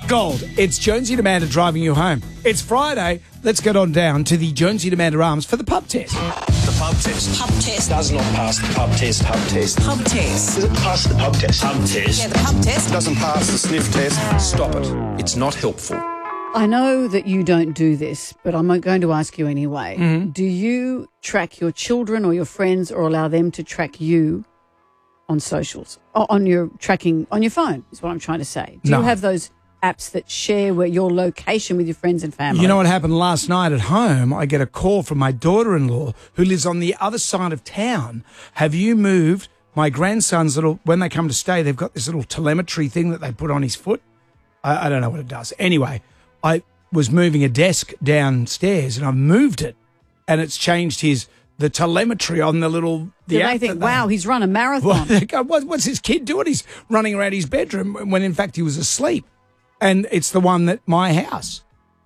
Gold, it's Jonesy and Amanda driving you home. It's Friday. Let's get on down to the Jonesy and Amanda Arms for the pub test. The pub test. Pub test. Does not pass the pub test. Pub test. Pub test. Does it pass the pub test? Pub test. Yeah, the pub test. Doesn't pass the sniff test. Stop it. It's not helpful. I know that you don't do this, but I'm going to ask you anyway. Mm-hmm. Do you track your children or your friends or allow them to track you on socials? Or on your tracking on your phone is what I'm trying to say. Do No. you have those apps that share where your location with your friends and family? You know what happened last night at home? I get a call from my daughter-in-law who lives on the other side of town. Have you moved my grandson's little, when they come to stay, they've got this little telemetry thing that they put on his foot. I don't know what it does. Anyway, I was moving a desk downstairs and I've moved it and it's changed the telemetry on the little... Do they think, wow, he's run a marathon? Well, they go, what's this kid doing? He's running around his bedroom when in fact he was asleep. And it's the one at my house.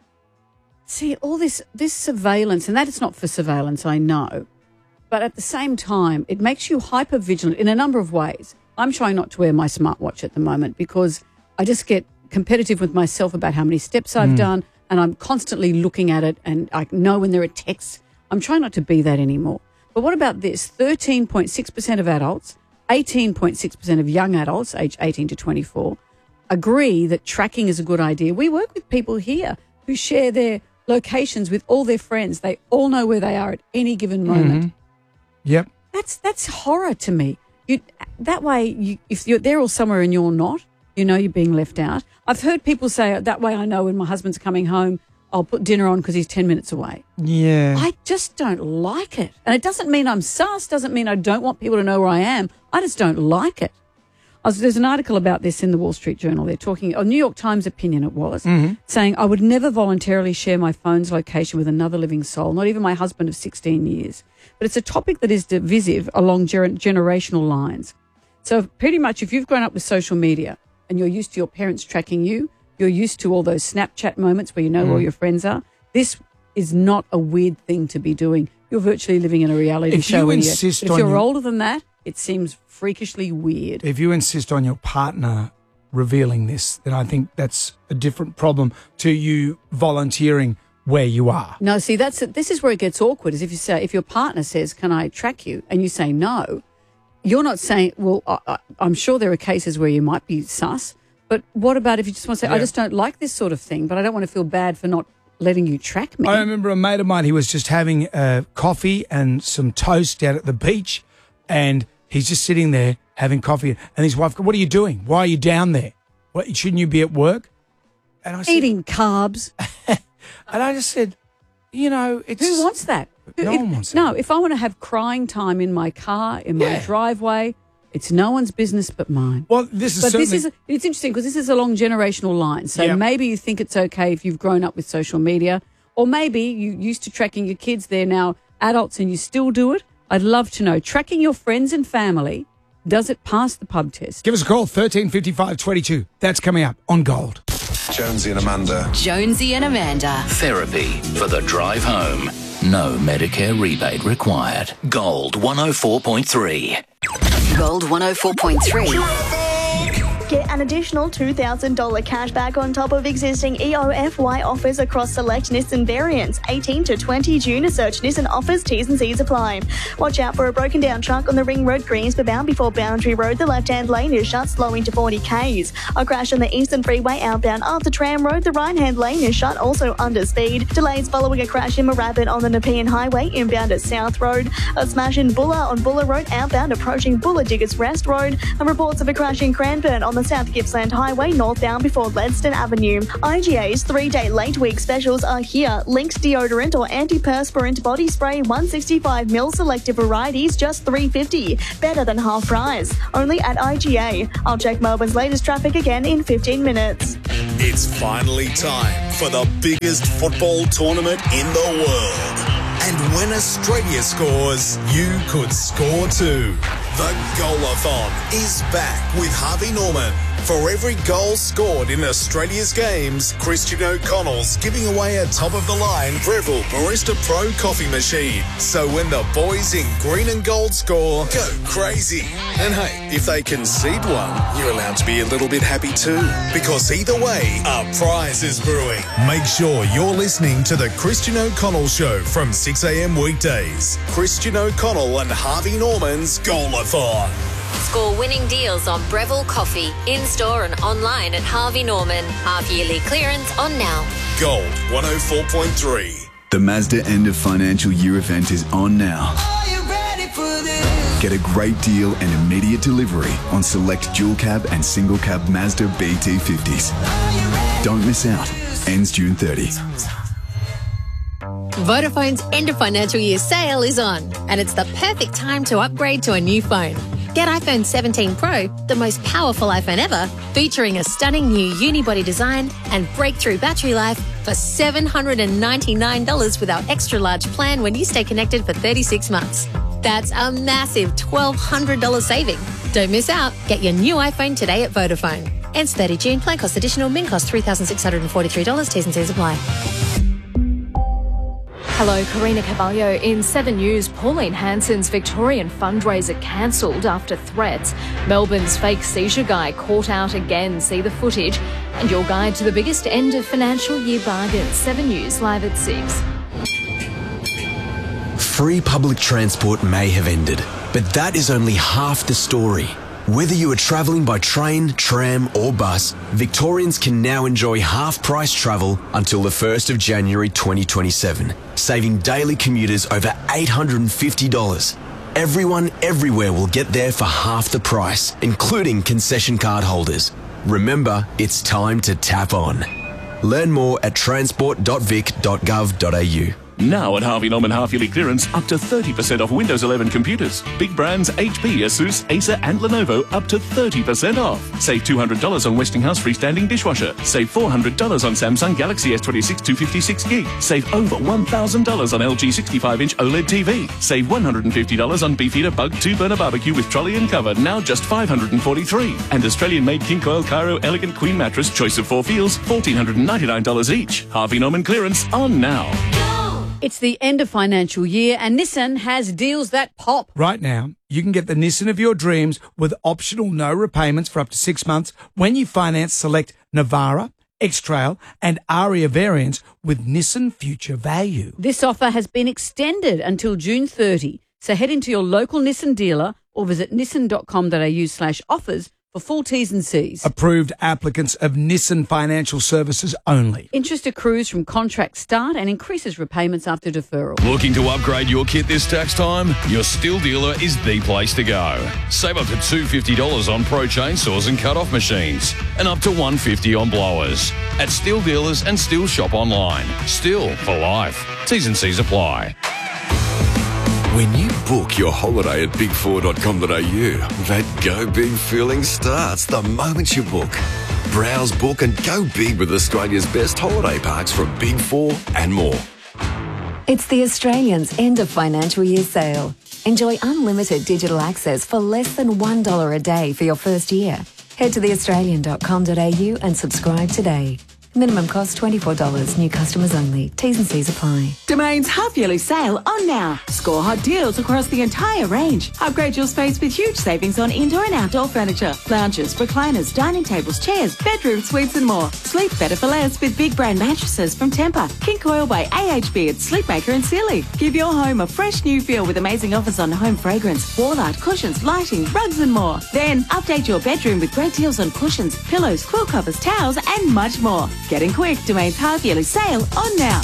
See, all this surveillance, and that is not for surveillance, I know. But at the same time, it makes you hyper-vigilant in a number of ways. I'm trying not to wear my smartwatch at the moment because I just get competitive with myself about how many steps I've done, and I'm constantly looking at it, and I know when there are texts. I'm trying not to be that anymore. But what about this? 13.6% of adults, 18.6% of young adults, aged 18 to 24, agree that tracking is a good idea. We work with people here who share their locations with all their friends. They all know where they are at any given moment. Yep. That's horror to me. That way, if they're all somewhere and you're not, you know you're being left out. I've heard people say, that way I know when my husband's coming home, I'll put dinner on because he's 10 minutes away. Yeah. I just don't like it. And it doesn't mean I'm sus, doesn't mean I don't want people to know where I am. I just don't like it. There's an article about this in the Wall Street Journal. They're talking, a New York Times opinion it was, saying, I would never voluntarily share my phone's location with another living soul, not even my husband of 16 years. But it's a topic that is divisive along generational lines. So pretty much if you've grown up with social media and you're used to your parents tracking you, you're used to all those Snapchat moments where you know where all your friends are, this is not a weird thing to be doing. You're virtually living in a reality show. If you're older than that, it seems freakishly weird. If you insist on your partner revealing this, then I think that's a different problem to you volunteering where you are. No, see, this is where it gets awkward, is if your partner says, can I track you? And you say no, you're not saying, well, I'm sure there are cases where you might be sus, but what about if you just want to say, I just don't like this sort of thing, but I don't want to feel bad for not letting you track me? I remember a mate of mine, he was just having coffee and some toast down at the beach, and he's just sitting there having coffee, and his wife goes, what are you doing? Why are you down there? Shouldn't you be at work? And I said, eating carbs. And I just said, it's... Who wants that? No one wants that. No, if I want to have crying time in my car, in my driveway, it's no one's business but mine. Well, it's interesting because this is along generational lines. So maybe you think it's okay if you've grown up with social media, or maybe you used to tracking your kids. They're now adults and you still do it. I'd love to know. Tracking your friends and family, does it pass the pub test? Give us a call, 135522. That's coming up on Gold. Jonesy and Amanda. Jonesy and Amanda. Therapy for the drive home. No Medicare rebate required. Gold 104.3. Gold 104.3. Get an additional $2,000 cash back on top of existing EOFY offers across select Nissan variants. 18 to 20 June. Search Nissan offers, T's and C's apply. Watch out for a broken down truck on the Ring Road Greensboro bound before Boundary Road. The left-hand lane is shut, slowing to 40 Ks. A crash on the Eastern Freeway outbound after Tram Road. The right-hand lane is shut, also under speed. Delays following a crash in Moorabbin on the Nepean Highway inbound at South Road. A smash in Bulla on Bulla Road outbound approaching Bulla Diggers Rest Road. And reports of a crash in Cranbourne on the South Gippsland Highway northbound before Ledston Avenue. IGA's 3-day late week specials are here. Lynx deodorant or antiperspirant body spray 165ml selective varieties just $3.50. Better than half price. Only at IGA. I'll check Melbourne's latest traffic again in 15 minutes. It's finally time for the biggest football tournament in the world. And when Australia scores, you could score too. The Goal-a-thon is back with Harvey Norman, For every goal scored in Australia's games, Christian O'Connell's giving away a top-of-the-line Breville Barista Pro coffee machine. So when the boys in green and gold score, go crazy. And hey, if they concede one, you're allowed to be a little bit happy too. Because either way, a prize is brewing. Make sure you're listening to the Christian O'Connell Show from 6 a.m. weekdays. Christian O'Connell and Harvey Norman's Goal-a-thon. Score winning deals on Breville Coffee, in-store and online at Harvey Norman. Half-yearly clearance on now. Gold 104.3. The Mazda end of financial year event is on now. Are you ready for this? Get a great deal and immediate delivery on select dual cab and single cab Mazda BT50s. Don't miss out. Ends June 30. Vodafone's end of financial year sale is on, and it's the perfect time to upgrade to a new phone. Get iPhone 17 Pro, the most powerful iPhone ever, featuring a stunning new unibody design and breakthrough battery life for $799 with our extra large plan when you stay connected for 36 months. That's a massive $1,200 saving. Don't miss out. Get your new iPhone today at Vodafone. Ends 30 June. Plan cost additional. Min cost $3,643. T's and C's apply. Hello, Karina Cavallo. In 7 News, Pauline Hanson's Victorian fundraiser cancelled after threats. Melbourne's fake seizure guy caught out again. See the footage. And your guide to the biggest end of financial year bargains. 7 News, live at 6. Free public transport may have ended, but that is only half the story. Whether you are travelling by train, tram or bus, Victorians can now enjoy half-price travel until the 1st of January 2027, saving daily commuters over $850. Everyone everywhere will get there for half the price, including concession card holders. Remember, it's time to tap on. Learn more at transport.vic.gov.au. Now at Harvey Norman half-yearly clearance, up to 30% off Windows 11 computers. Big brands HP, Asus, Acer and Lenovo up to 30% off. Save $200 on Westinghouse freestanding dishwasher. Save $400 on Samsung Galaxy S26 256GB. Save over $1,000 on LG 65-inch OLED TV. Save $150 on Beefeater Bug 2-burner barbecue with trolley and cover, now just $543. And Australian-made King Coil Cairo Elegant Queen Mattress, choice of 4 feels, $1,499 each. Harvey Norman clearance on now. It's the end of financial year and Nissan has deals that pop. Right now, you can get the Nissan of your dreams with optional no repayments for up to 6 months when you finance select Navara, X-Trail and Aria variants with Nissan Future Value. This offer has been extended until June 30. So head into your local Nissan dealer or visit nissan.com.au/offers for full T's and C's. Approved applicants of Nissan Financial Services only. Interest accrues from contract start and increases repayments after deferral. Looking to upgrade your kit this tax time? Your Stihl dealer is the place to go. Save up to $250 on Pro chainsaws and cut-off machines and up to $150 on blowers. At Stihl dealers and Stihl shop online. Stihl for life. T's and C's apply. When you book your holiday at big4.com.au, that go big feeling starts the moment you book. Browse, book and go big with Australia's best holiday parks from Big 4 and more. It's the Australians' end of financial year sale. Enjoy unlimited digital access for less than $1 a day for your first year. Head to theaustralian.com.au and subscribe today. Minimum cost $24. New customers only. T's and C's apply. Domain's half-yearly sale on now. Score hot deals across the entire range. Upgrade your space with huge savings on indoor and outdoor furniture. Lounges, recliners, dining tables, chairs, bedroom suites and more. Sleep better for less with big brand mattresses from Tempur, King Coil by AHB at Sleepmaker and Sealy. Give your home a fresh new feel with amazing offers on home fragrance, wall art, cushions, lighting, rugs and more. Then update your bedroom with great deals on cushions, pillows, quilt covers, towels and much more. Getting quick, Domain's half-yearly sale on now.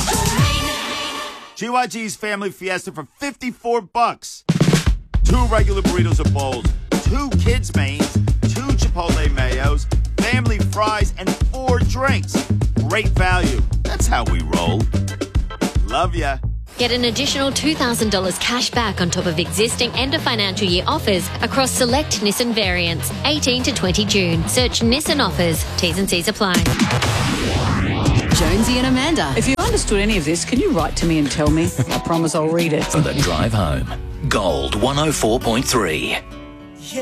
GYG's Family Fiesta for $54. 2 regular burritos or bowls, 2 kids' mains, 2 Chipotle mayos, family fries, and 4 drinks. Great value. That's how we roll. Love ya. Get an additional $2,000 cash back on top of existing end of financial year offers across select Nissan variants, 18 to 20 June. Search Nissan offers. T's and C's apply. Jonesy and Amanda. If you understood any of this, can you write to me and tell me? I promise I'll read it. For the drive home, Gold 104.3.